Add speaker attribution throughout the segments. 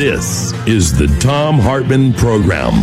Speaker 1: This is the Thom Hartmann Program.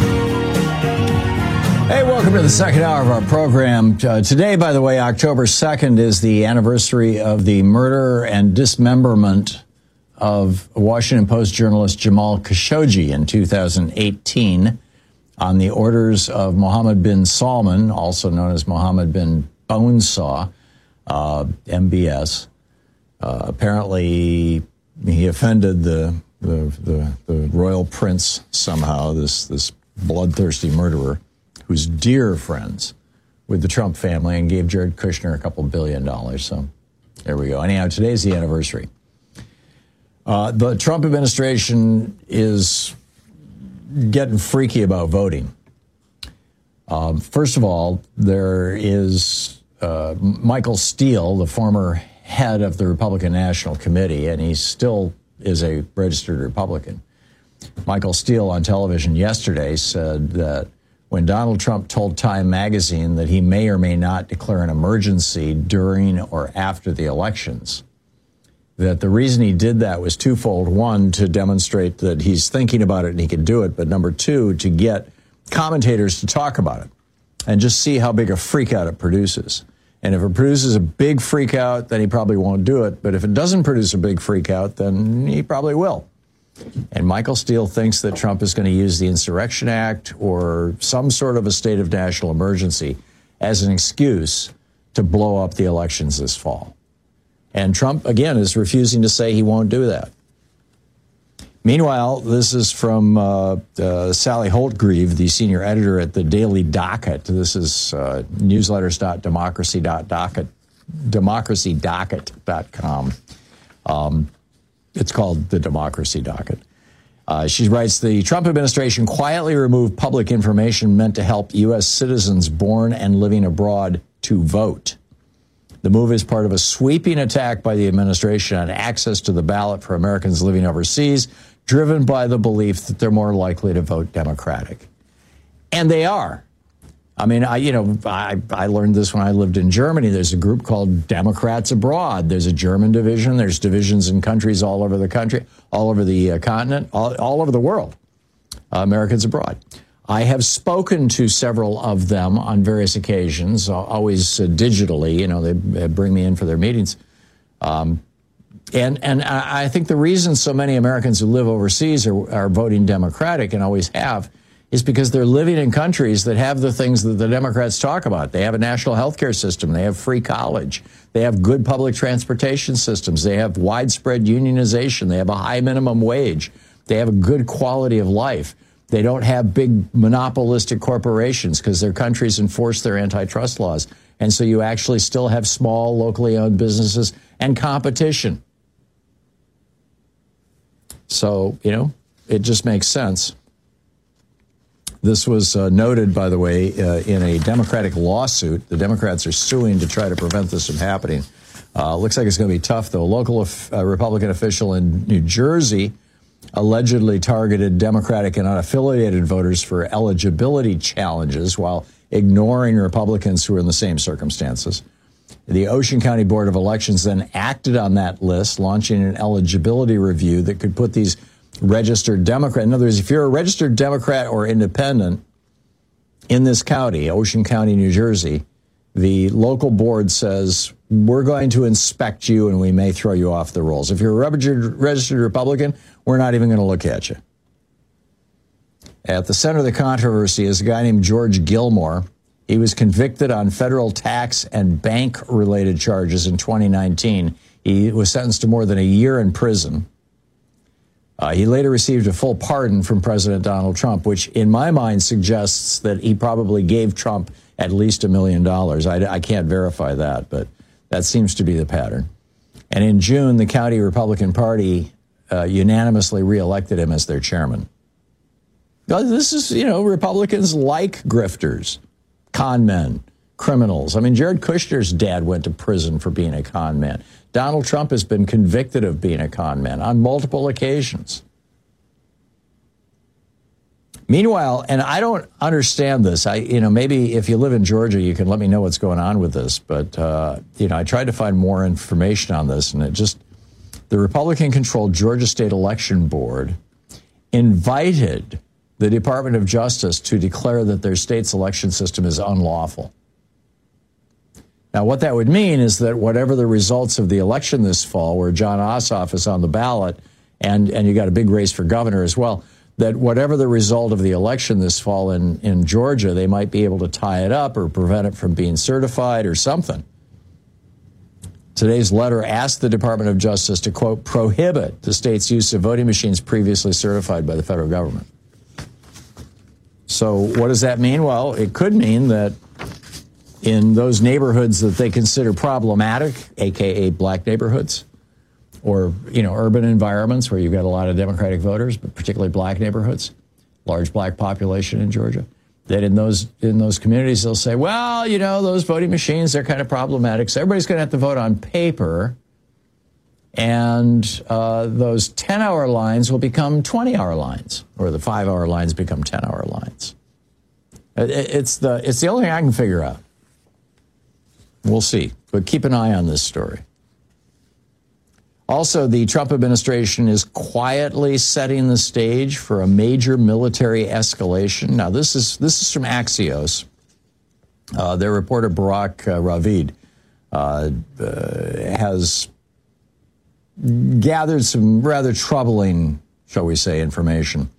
Speaker 2: Hey, welcome to the second hour of our program. Today, by the way, October 2nd is the anniversary of the murder and dismemberment of Washington Post journalist Jamal Khashoggi in 2018 on the orders of Mohammed bin Salman, also known as Mohammed bin Bonesaw, MBS. Apparently, he offended the royal prince somehow, this bloodthirsty murderer who's dear friends with the Trump family and gave Jared Kushner a couple $1 billion. So there we go. Anyhow, today's the anniversary. The Trump administration is getting freaky about voting. First of all, there is Michael Steele, the former head of the Republican National Committee, and he still is a registered Republican. Michael Steele on television yesterday said that when Donald Trump told Time magazine that he may or may not declare an emergency during or after the elections, that the reason he did that was twofold. One, to demonstrate that he's thinking about it and he can do it. But number two, to get commentators to talk about it and just see how big a freak out it produces. And if it produces a big freak out, then he probably won't do it. But if it doesn't produce a big freak out, then he probably will. And Michael Steele thinks that Trump is going to use the Insurrection Act or some sort of a state of national emergency as an excuse to blow up the elections this fall. And Trump, again, is refusing to say he won't do that. Meanwhile, this is from Sally Holtgreave, the senior editor at the Daily Docket. This is newsletters.democracy.com. It's called the Democracy Docket. She writes, the Trump administration quietly removed public information meant to help U.S. citizens born and living abroad to vote. The move is part of a sweeping attack by the administration on access to the ballot for Americans living overseas, driven by the belief that they're more likely to vote Democratic. And they are. I mean, I learned this when I lived in Germany. There's a group called Democrats Abroad. There's a German division. There's divisions in countries all over the country, all over the continent, all over the world. Americans Abroad. I have spoken to several of them on various occasions, always digitally. You know, they bring me in for their meetings. And I think the reason so many Americans who live overseas are voting Democratic and always have is because they're living in countries that have the things that the Democrats talk about. They have a national health care system. They have free college. They have good public transportation systems. They have widespread unionization. They have a high minimum wage. They have a good quality of life. They don't have big monopolistic corporations because their countries enforce their antitrust laws. And so you actually still have small, locally owned businesses and competition. So, you know, it just makes sense. This was noted, by the way, in a Democratic lawsuit. The Democrats are suing to try to prevent this from happening. Looks like it's going to be tough, though. A local Republican official in New Jersey allegedly targeted Democratic and unaffiliated voters for eligibility challenges while ignoring Republicans who are in the same circumstances. The Ocean County Board of Elections then acted on that list, launching an eligibility review that could put these registered Democrat. In other words, if you're a registered Democrat or independent in this county, Ocean County, New Jersey, the local board says, we're going to inspect you and we may throw you off the rolls. If you're a registered Republican, we're not even going to look at you. At the center of the controversy is a guy named George Gilmore. He was convicted on federal tax and bank-related charges in 2019. He was sentenced to more than a year in prison. He later received a full pardon from President Donald Trump, which in my mind suggests that he probably gave Trump at least $1 million. I can't verify that, but that seems to be the pattern. And in June, the county Republican Party unanimously reelected him as their chairman. This is, Republicans like grifters, con men, criminals. I mean, Jared Kushner's dad went to prison for being a con man. Donald Trump has been convicted of being a con man on multiple occasions. Meanwhile, and I don't understand this. Maybe if you live in Georgia, you can let me know what's going on with this. But, I tried to find more information on this, and the Republican-controlled Georgia State Election Board invited the Department of Justice to declare that their state's election system is unlawful. Now, what that would mean is that whatever the results of the election this fall, where Jon Ossoff is on the ballot, and you got a big race for governor as well, that whatever the result of the election this fall in Georgia, they might be able to tie it up or prevent it from being certified or something. Today's letter asked the Department of Justice to, quote, prohibit the state's use of voting machines previously certified by the federal government. So what does that mean? Well, it could mean that in those neighborhoods that they consider problematic, a.k.a. black neighborhoods, or, urban environments where you've got a lot of Democratic voters, but particularly black neighborhoods, large black population in Georgia, that in those communities they'll say, well, those voting machines, they're kind of problematic, so everybody's going to have to vote on paper, and those 10-hour lines will become 20-hour lines, or the 5-hour lines become 10-hour lines. It's the only thing I can figure out. We'll see, but keep an eye on this story. Also, the Trump administration is quietly setting the stage for a major military escalation. Now, this is from Axios. Their reporter, Barak Ravid, has gathered some rather troubling, shall we say, information.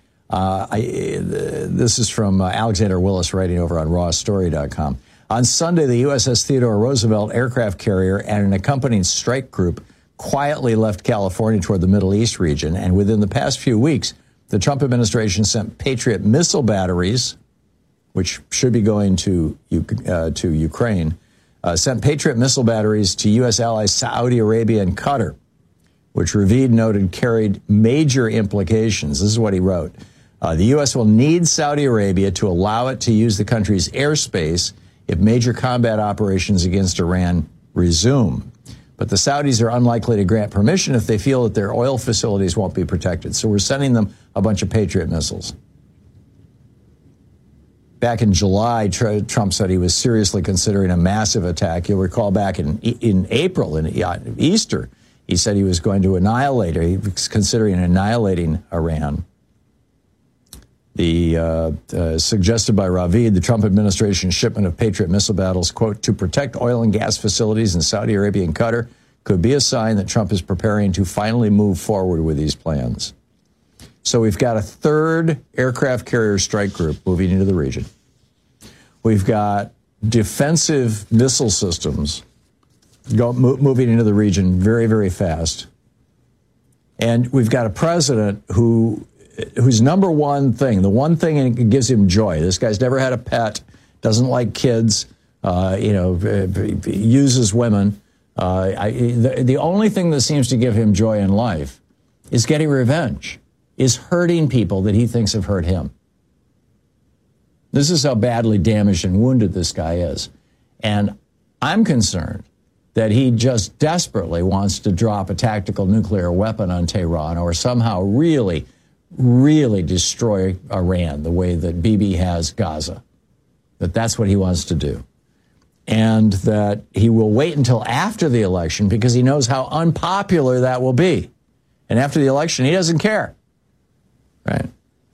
Speaker 2: This is from Alexander Willis, writing over on rawstory.com. On Sunday, the USS Theodore Roosevelt aircraft carrier and an accompanying strike group quietly left California toward the Middle East region, and within the past few weeks, the Trump administration sent Patriot missile batteries, which should be going to Ukraine, sent Patriot missile batteries to U.S. allies Saudi Arabia and Qatar, which Ravid noted carried major implications. This is what he wrote. The U.S. will need Saudi Arabia to allow it to use the country's airspace if major combat operations against Iran resume. But the Saudis are unlikely to grant permission if they feel that their oil facilities won't be protected. So we're sending them a bunch of Patriot missiles. Back in July, Trump said he was seriously considering a massive attack. You'll recall back in April, in Easter, he said he was going to annihilate, or he was considering annihilating Iran. Suggested by Ravid, the Trump administration's shipment of Patriot missile battles, quote, to protect oil and gas facilities in Saudi Arabia and Qatar could be a sign that Trump is preparing to finally move forward with these plans. So we've got a third aircraft carrier strike group moving into the region. We've got defensive missile systems moving into the region very, very fast. And we've got a president whose number one thing, the one thing that gives him joy, this guy's never had a pet, doesn't like kids, uses women. The only thing that seems to give him joy in life is getting revenge, is hurting people that he thinks have hurt him. This is how badly damaged and wounded this guy is. And I'm concerned that he just desperately wants to drop a tactical nuclear weapon on Tehran, or somehow really destroy Iran the way that Bibi has Gaza, that's what he wants to do. And that he will wait until after the election because he knows how unpopular that will be. And after the election, he doesn't care, right?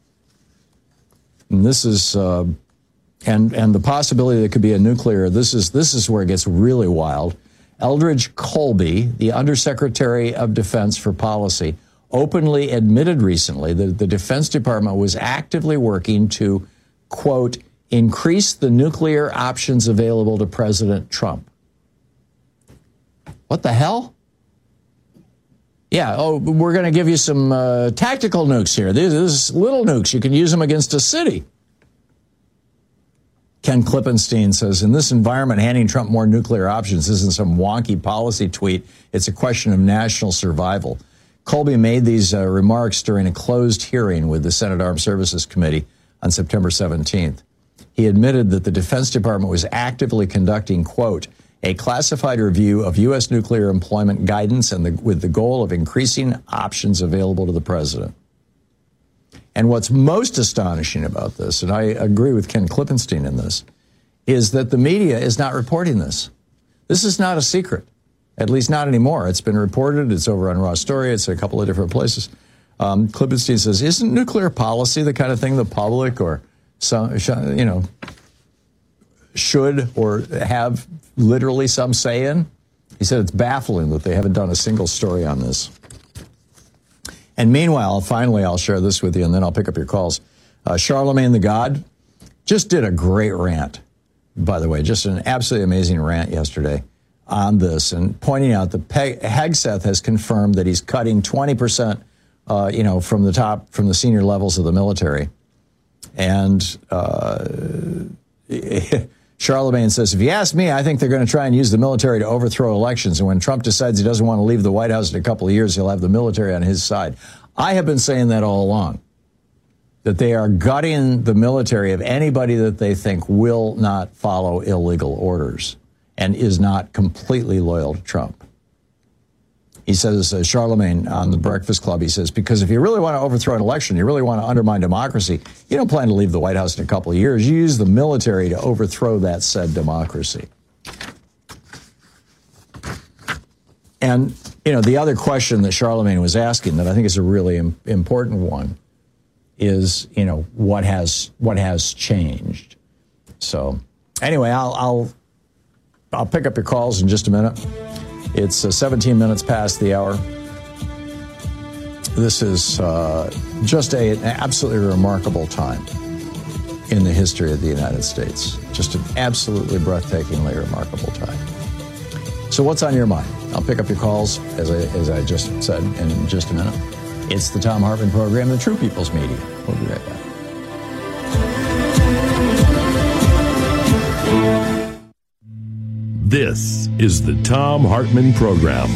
Speaker 2: And this is, and the possibility that it could be a nuclear, this is where it gets really wild. Eldridge Colby, the Undersecretary of Defense for Policy, openly admitted recently that the Defense Department was actively working to, quote, increase the nuclear options available to President Trump. What the hell? Yeah, we're going to give you some tactical nukes here. These little nukes. You can use them against a city. Ken Klippenstein says, in this environment, handing Trump more nuclear options isn't some wonky policy tweet. It's a question of national survival. Colby made these remarks during a closed hearing with the Senate Armed Services Committee on September 17th. He admitted that the Defense Department was actively conducting, quote, a classified review of U.S. nuclear employment guidance and with the goal of increasing options available to the president. And what's most astonishing about this, and I agree with Ken Klippenstein in this, is that the media is not reporting this. This is not a secret. At least not anymore. It's been reported. It's over on Raw Story. It's a couple of different places. Klippenstein says, isn't nuclear policy the kind of thing the public or some, should or have literally some say in? He said it's baffling that they haven't done a single story on this. And meanwhile, finally, I'll share this with you, and then I'll pick up your calls. Charlemagne the God just did a great rant, by the way, just an absolutely amazing rant yesterday on this, and pointing out that Hegseth has confirmed that he's cutting 20%, from the senior levels of the military. And Charlemagne says, if you ask me, I think they're going to try and use the military to overthrow elections. And when Trump decides he doesn't want to leave the White House in a couple of years, he'll have the military on his side. I have been saying that all along, that they are gutting the military of anybody that they think will not follow illegal orders and is not completely loyal to Trump. He says, Charlemagne on the Breakfast Club, he says, because if you really want to overthrow an election, you really want to undermine democracy, you don't plan to leave the White House in a couple of years. You use the military to overthrow that said democracy. And, the other question that Charlemagne was asking that I think is a really important one is, what has changed? So anyway, I'll pick up your calls in just a minute. It's 17 minutes past the hour. This is just an absolutely remarkable time in the history of the United States. Just an absolutely breathtakingly remarkable time. So what's on your mind? I'll pick up your calls, as I just said, in just a minute. It's the Thom Hartmann Program, the True People's Media. We'll be right back.
Speaker 1: This is the Thom Hartmann Program.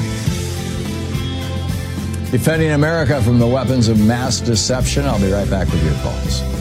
Speaker 2: Defending America from the weapons of mass deception. I'll be right back with your calls.